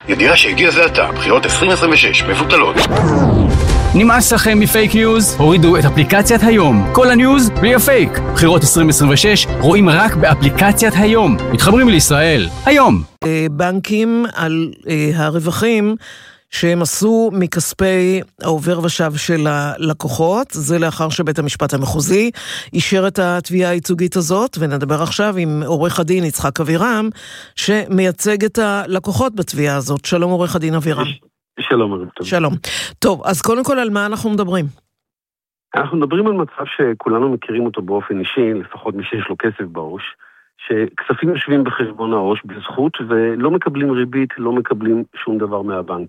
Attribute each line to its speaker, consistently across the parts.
Speaker 1: ידיעה שהגיע זה עתה, בחירות 2026 מבוטלות.
Speaker 2: נמאס לכם מפייק ניוז? הורידו את אפליקציית היום. כל הניוז בלי הפייק. בחירות 2026 רואים רק באפליקציית היום. מתחברים לישראל. היום.
Speaker 3: בנקים על הרווחים שהם עשו מכספי העובר ושב של הלקוחות, זה לאחר שבית המשפט המחוזי אישר את התביעה הייצוגית הזאת, ונדבר עכשיו עם עורך הדין יצחק אבירם, שמייצג את הלקוחות בתביעה הזאת. שלום עורך הדין אבירם.
Speaker 4: שלום ערב טוב.
Speaker 3: שלום. טוב, אז קודם כל על מה אנחנו מדברים?
Speaker 4: אנחנו מדברים על מצב שכולנו מכירים אותו באופן אישי, לפחות מי שיש לו כסף בראש, שכספים יושבים בחשבון העו"ש בזכות ולא מקבלים ריבית, לא מקבלים שום דבר מהבנק.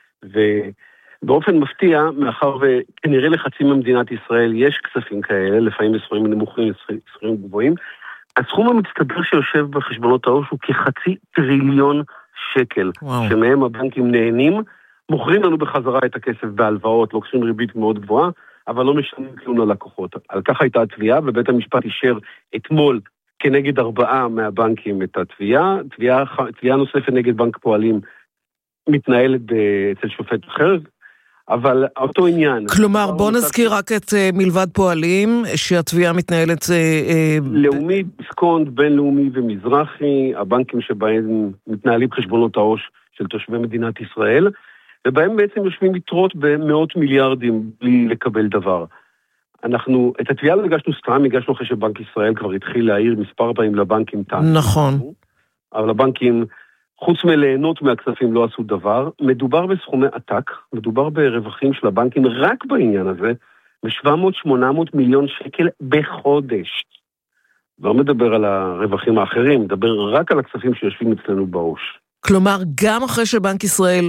Speaker 4: ובאופן מפתיע, מאחר וכנראה לחצי ממדינת ישראל יש כספים כאלה, לפעמים בסכומים נמוכים, בסכומים גבוהים, הסכום המצטבר שיושב בחשבונות העו"ש הוא כ500 טריליון שקל, שמהם הבנקים נהנים, מוכרים לנו בחזרה את הכסף בהלוואות, לוקחים ריבית מאוד גבוהה, אבל לא משנים כלום ללקוחות. על כך הייתה התביעה, ובית המשפט אישר אתמול כנגד 4 מהבנקים את התביעה. תביעה נוספת נגד בנק פועלים מתנהלת אצל שופט אחר, אבל אותו עניין.
Speaker 3: כלומר, בוא נזכיר רק את מלבד פועלים, שהתביעה מתנהלת
Speaker 4: לאומי, דיסקונט, בינלאומי ומזרחי, הבנקים שבהם מתנהלים חשבונות העו"ש של תושבי מדינת ישראל, ובהם בעצם יושבים יתרות במאות מיליארדים בלי לקבל דבר. אנחנו, את התביעה לא הגשנו סתם, הגשנו אחרי שבנק ישראל כבר התחיל להעיר מספר פעמים לבנקים טענו.
Speaker 3: נכון.
Speaker 4: אבל הבנקים, חוץ מליהנות מהכספים, לא עשו דבר. מדובר בסכומי עתק, מדובר ברווחים של הבנקים רק בעניין הזה, ב-700-800 מיליון שקל בחודש. לא מדבר על הרווחים האחרים, מדבר רק על הכספים שיושבים אצלנו בעו"ש.
Speaker 3: כלומר, גם אחרי שבנק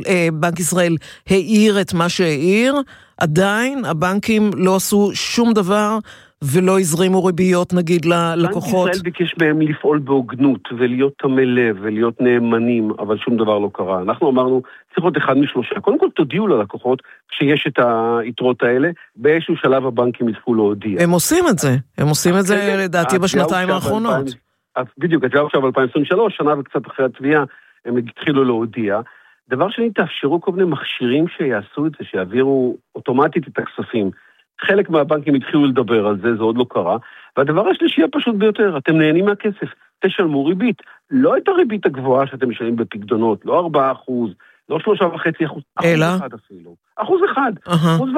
Speaker 3: ישראל העיר את מה שהעיר, עדיין הבנקים לא עשו שום דבר ולא הזרימו ריביות, נגיד, ללקוחות.
Speaker 4: בנק ישראל ביקש בהם לפעול בהוגנות ולהיות תמי לב ולהיות נאמנים, אבל שום דבר לא קרה. אנחנו אמרנו, צריך להיות אחד משלושה. קודם כל תודיעו ללקוחות כשיש את היתרות האלה, באיזשהו שלב הבנקים יצפו להודיע.
Speaker 3: הם עושים את זה. הם עושים את זה לדעתי בשנתיים האחרונות.
Speaker 4: בדיוק, התביעה עכשיו 2023, שנה וקצת אחרי התביעה, הם התחילו להודיע. דבר שני, תאפשרו כל מיני מכשירים שיעשו את זה, שיעבירו אוטומטית את הכספים. חלק מהבנקים התחילו לדבר על זה, זה עוד לא קרה. והדבר השלישי הפשוט ביותר, אתם נהנים מהכסף, תשלמו ריבית. לא את הריבית הגבוהה שאתם משלמים בפקדונות, לא 4%, לא 3.5%,
Speaker 3: אלא?
Speaker 4: 1% אפילו. 1%, 1.5%,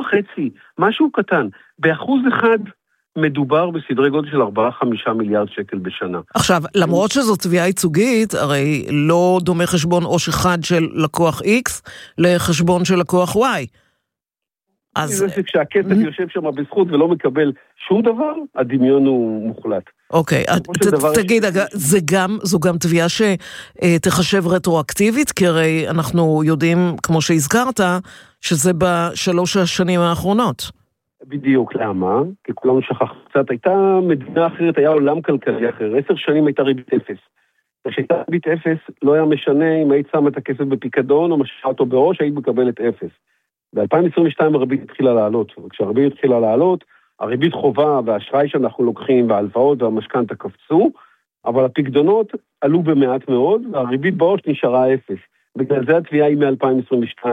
Speaker 4: משהו קטן. ב1% מדובר בסדרי גודל של 4-5 מיליארד שקל בשנה.
Speaker 3: עכשיו, למרות שזו תביעה ייצוגית, הרי לא דומה חשבון עו"ש אחד של לקוח X לחשבון של לקוח Y.
Speaker 4: אז כשהכסף יושב שם בזכות ולא מקבל שום דבר, הדמיון הוא מוחלט.
Speaker 3: אוקיי, תגיד, זו גם תביעה שתחשב רטרואקטיבית, כי הרי אנחנו יודעים, כמו שהזכרת, שזה ב3 השנים האחרונות.
Speaker 4: בדיוק, למה? כי כולנו שכח קצת, הייתה מדינה אחרת, היה עולם כלכלי אחר, 10 שנים הייתה ריבית 0. כשהייתה ריבית 0, לא היה משנה אם היית שם את הכסף בפיקדון או משאיר אותו בראש, היית מקבלת 0. ב-2022 הריבית התחילה לעלות, וכשהריבית התחילה לעלות, הריבית חובה והאשראי שאנחנו לוקחים וההלוואות והמשכנתא קפצו, אבל הפיקדונות עלו במעט מאוד, והריבית בראש נשארה 0. בגלל זה התביעה היא מ-2022.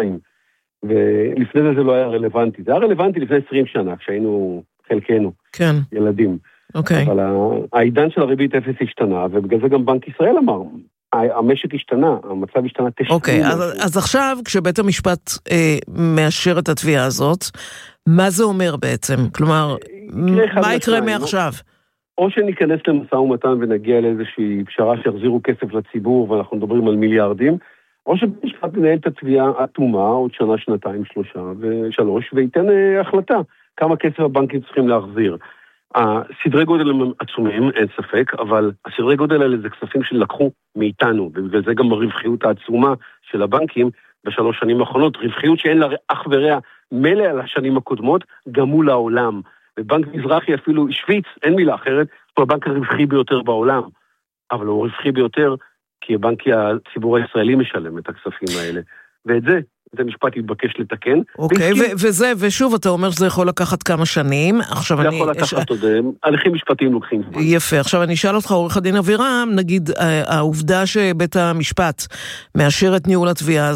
Speaker 4: ולפני זה לא היה רלוונטי. זה היה רלוונטי לפני 20 שנה, כשהיינו חלקנו,
Speaker 3: כן.
Speaker 4: ילדים.
Speaker 3: אוקיי.
Speaker 4: אבל העידן של הריבית 0 השתנה, ובגלל זה גם בנק ישראל אמר, המשק השתנה, המצב השתנה.
Speaker 3: אוקיי, אז עכשיו, כשבית המשפט מאשר את התביעה הזאת, מה זה אומר בעצם? כלומר, מה יקרה מעכשיו?
Speaker 4: או שניכנס למשא ומתן ונגיע לאיזושהי פשרה שיחזירו כסף לציבור, ואנחנו מדברים על מיליארדים, או שבמשפט מנהל את התביעה אטומה, עוד שנה, שנתיים, 3 וייתן החלטה כמה כסף הבנקים צריכים להחזיר. הסדרי גודל הם עצומים, אין ספק, אבל הסדרי גודל האלה זה כספים שלקחו מאיתנו, ובגלל זה גם הרווחיות העצומה של הבנקים ב3 שנים האחרונות, רווחיות שאין לה אח ורע מלא על השנים הקודמות, גם מול העולם. ובנק מזרחי אפילו שוויץ, אין מילה אחרת, הוא הבנק הרווחי ביותר בעולם, אבל הוא רווחי ביותר כי הבנקי הציבור הישראלי משלם את הכספים האלה. ואת זה, זה משפט יתבקש לתקן.
Speaker 3: אוקיי, וזה, ושוב, אתה אומר שזה יכול לקחת כמה שנים.
Speaker 4: זה יכול לקחת עוד, הליכים משפטיים לוקחים זמן.
Speaker 3: יפה, עכשיו אני אשאל אותך, עורך הדין אבירם, נגיד, העובדה שבית המשפט מאשר את ניהול התביעה